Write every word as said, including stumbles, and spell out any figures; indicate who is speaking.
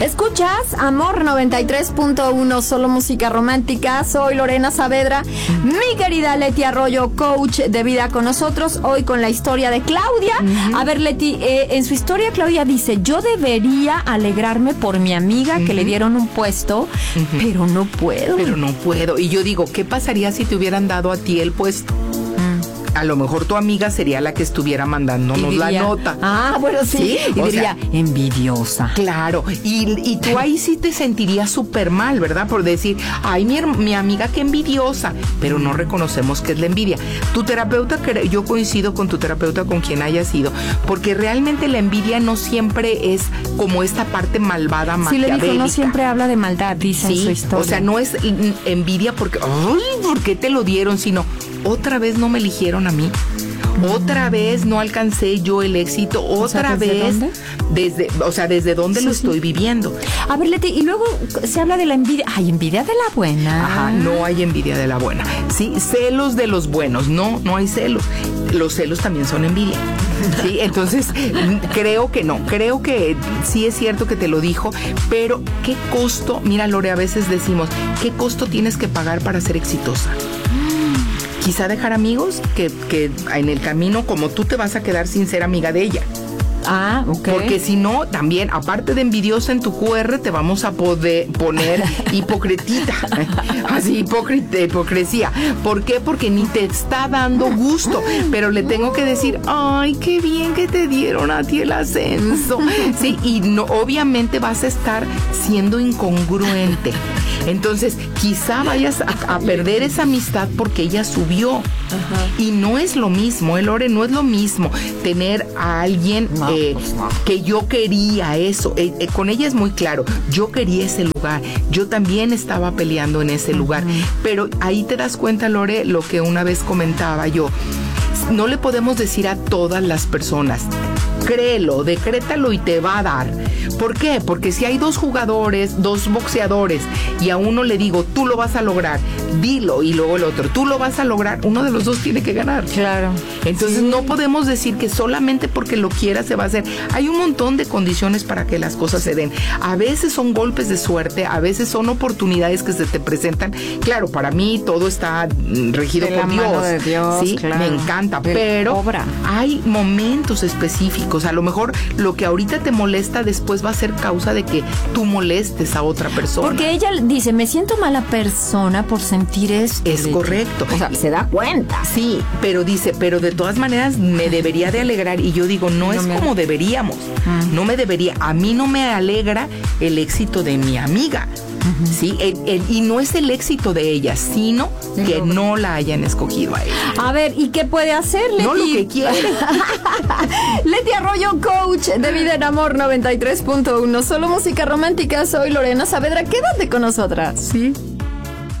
Speaker 1: Escuchas Amor noventa y tres punto uno, solo música romántica. Soy Lorena Saavedra, mi querida Leti Arroyo, coach de vida con nosotros, hoy con la historia de Claudia. Uh-huh. A ver, Leti, eh, en su historia Claudia dice, yo debería alegrarme por mi amiga uh-huh. que le dieron un puesto, uh-huh. pero no puedo.
Speaker 2: Pero no puedo. Y yo digo, ¿qué pasaría si te hubieran dado a ti el puesto? A lo mejor tu amiga sería la que estuviera mandándonos diría, la nota.
Speaker 1: Ah, bueno, sí. ¿Sí? Y
Speaker 2: o
Speaker 1: diría,
Speaker 2: sea,
Speaker 1: envidiosa.
Speaker 2: Claro. Y, y tú ahí sí te sentirías súper mal, ¿verdad? Por decir, ay, mi, mi amiga qué envidiosa. Pero no reconocemos que es la envidia. Tu terapeuta, yo coincido con tu terapeuta, con quien haya sido, porque realmente la envidia no siempre es como esta parte malvada, maquiavélica.
Speaker 1: Sí, le dijo, no siempre habla de maldad, dice
Speaker 2: sí,
Speaker 1: en su historia.
Speaker 2: O sea, no es envidia porque, ay, ¿por qué te lo dieron? Sino, otra vez no me eligieron a mí. Otra vez no alcancé yo el éxito. Otra
Speaker 1: o sea, ¿desde
Speaker 2: vez
Speaker 1: dónde?
Speaker 2: desde, o sea, desde dónde sí, lo estoy sí. viviendo.
Speaker 1: A ver, Leti, y luego se habla de la envidia. Ay, envidia de la buena.
Speaker 2: Ajá, no hay envidia de la buena. Sí, celos de los buenos. No, no hay celos. Los celos también son envidia. Sí, entonces creo que no, creo que sí es cierto que te lo dijo, pero ¿qué costo? Mira, Lore, a veces decimos, ¿qué costo tienes que pagar para ser exitosa? Quizá dejar amigos que, que en el camino, como tú te vas a quedar sin ser amiga de ella.
Speaker 1: Ah, ok.
Speaker 2: Porque si no, también, aparte de envidiosa en tu Q R, te vamos a poder poner hipocretita. Así, hipócrita, hipocresía. ¿Por qué? Porque ni te está dando gusto. Pero le tengo que decir, ay, qué bien que te dieron a ti el ascenso. Sí, y no, obviamente vas a estar siendo incongruente. Entonces, quizá vayas a, a perder esa amistad porque ella subió. Ajá. Y no es lo mismo, ¿eh, Lore? No es lo mismo tener a alguien no, eh, pues no. que yo quería eso. Eh, eh, con ella es muy claro, yo quería ese lugar. Yo también estaba peleando en ese uh-huh. lugar. Pero ahí te das cuenta, Lore, lo que una vez comentaba yo. No le podemos decir a todas las personas, créelo, decrétalo y te va a dar. ¿Por qué? Porque si hay dos jugadores, dos boxeadores, y a uno le digo, tú lo vas a lograr, dilo, y luego el otro, tú lo vas a lograr, uno de los dos tiene que ganar.
Speaker 1: Claro.
Speaker 2: Entonces sí. no podemos decir que solamente porque lo quiera se va a hacer. Hay un montón de condiciones para que las cosas se den. A veces son golpes de suerte, a veces son oportunidades que se te presentan. Claro, para mí todo está regido
Speaker 1: de
Speaker 2: por
Speaker 1: la
Speaker 2: Dios.
Speaker 1: Mano de Dios,
Speaker 2: sí,
Speaker 1: claro.
Speaker 2: Me encanta,
Speaker 1: de
Speaker 2: pero
Speaker 1: obra.
Speaker 2: Hay momentos específicos. A lo mejor lo que ahorita te molesta después va a ser causa de que tú molestes a otra persona.
Speaker 1: Porque ella dice, me siento mala persona por sentir esto.
Speaker 2: Es correcto.
Speaker 1: O sea, se da cuenta.
Speaker 2: Sí, pero dice, pero de todas maneras me debería de alegrar. Y yo digo, no, no es como deberíamos. Uh-huh. No me debería. A mí no me alegra el éxito de mi amiga. Uh-huh. Sí, el, el, y no es el éxito de ella, sino sí, que no. no la hayan escogido a ella.
Speaker 1: A ver, ¿y qué puede hacer, Leti?
Speaker 2: No lo que quiere.
Speaker 1: Leti Arroyo, coach de Vida en Amor noventa y tres punto uno. Solo música romántica. Soy Lorena Saavedra. Quédate con nosotras.
Speaker 2: Sí.